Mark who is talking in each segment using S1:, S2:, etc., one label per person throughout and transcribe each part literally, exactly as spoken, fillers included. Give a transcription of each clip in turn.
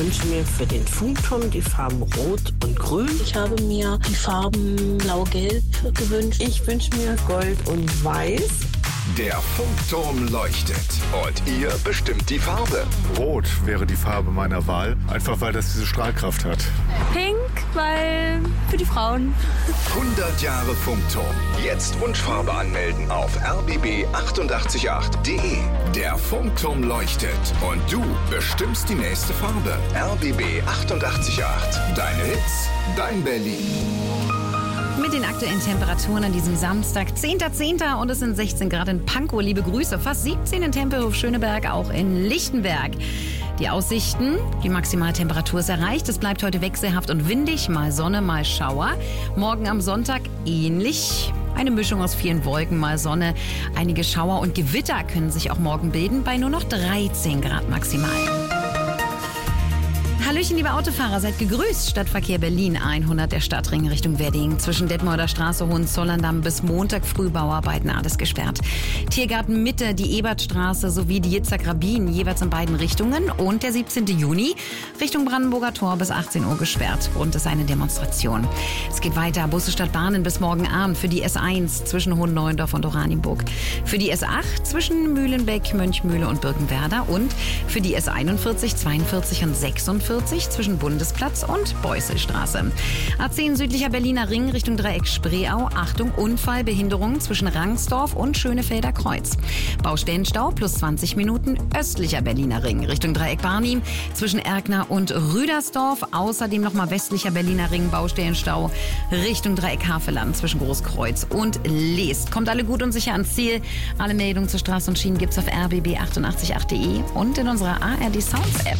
S1: wünsche mir für den Funkturm die Farben Rot und Grün.
S2: Ich habe mir die Farben Blau-Gelb gewünscht.
S1: Ich wünsche mir Gold und Weiß.
S3: Der Funkturm leuchtet und ihr bestimmt die Farbe.
S4: Rot wäre die Farbe meiner Wahl, einfach weil das diese Strahlkraft hat.
S5: Pink, weil für die Frauen.
S3: hundert Jahre Funkturm. Jetzt Wunschfarbe anmelden auf r b b acht acht acht punkt d e. Der Funkturm leuchtet und du bestimmst die nächste Farbe. r b b acht acht acht. Deine Hits, dein Berlin.
S6: Mit den aktuellen Temperaturen an diesem Samstag, zehnter zehnter und es sind sechzehn Grad in Pankow. Liebe Grüße, fast siebzehn in Tempelhof Schöneberg, auch in Lichtenberg. Die Aussichten, die Maximaltemperatur ist erreicht. Es bleibt heute wechselhaft und windig, mal Sonne, mal Schauer. Morgen am Sonntag ähnlich. Eine Mischung aus vielen Wolken, mal Sonne. Einige Schauer und Gewitter können sich auch morgen bilden, bei nur noch dreizehn Grad maximal. Hallöchen, liebe Autofahrer, seid gegrüßt. Stadtverkehr Berlin hundert, der Stadtring Richtung Wedding. Zwischen Detmolder Straße, Hohenzollern-Damm bis Montag früh Bauarbeiten, alles gesperrt. Tiergarten Mitte, die Ebertstraße sowie die Jitzak-Rabin, jeweils in beiden Richtungen. Und der siebzehnte Juni Richtung Brandenburger Tor bis achtzehn Uhr gesperrt. Grund ist eine Demonstration. Es geht weiter. Busse statt Bahnen bis morgen Abend für die S eins zwischen Hohenneuendorf und Oranienburg. Für die S acht zwischen Mühlenbeck, Mönchmühle und Birkenwerder. Und für die S einundvierzig, zweiundvierzig und sechsundvierzig zwischen Bundesplatz und Beuselstraße. A zehn südlicher Berliner Ring Richtung Dreieck Spreeau. Achtung, Unfall, Behinderung zwischen Rangsdorf und Schönefelder Kreuz. Baustellenstau plus zwanzig Minuten östlicher Berliner Ring Richtung Dreieck Barnim zwischen Erkner und Rüdersdorf. Außerdem nochmal westlicher Berliner Ring Baustellenstau Richtung Dreieck Havelland zwischen Großkreuz und Leest. Kommt alle gut und sicher ans Ziel. Alle Meldungen zur Straße und Schienen gibt's auf r b b acht acht acht punkt d e und in unserer A R D Sounds App.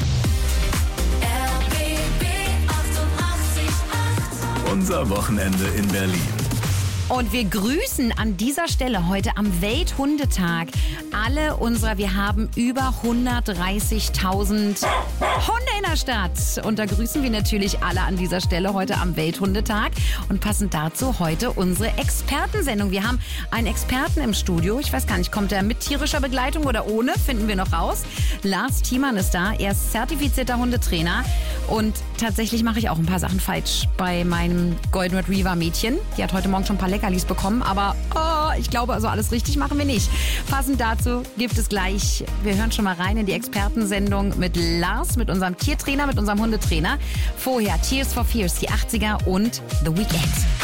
S7: Unser Wochenende in Berlin.
S6: Und wir grüßen an dieser Stelle heute am Welthundetag alle unserer, wir haben über hundertdreißigtausend Hunde in der Stadt. Und da grüßen wir natürlich alle an dieser Stelle heute am Welthundetag. Und passend dazu heute unsere Expertensendung. Wir haben einen Experten im Studio. Ich weiß gar nicht, kommt er mit tierischer Begleitung oder ohne? Finden wir noch raus. Lars Thiemann ist da. Er ist zertifizierter Hundetrainer. Und tatsächlich mache ich auch ein paar Sachen falsch bei meinem Golden Retriever Mädchen. Die hat heute Morgen schon ein paar Leckerlis bekommen, aber oh, ich glaube, also alles richtig machen wir nicht. Passend dazu gibt es gleich, wir hören schon mal rein in die Expertensendung mit Lars, mit unserem Tiertrainer, mit unserem Hundetrainer. Vorher Tears for Fears, die achtziger und The Weeknd.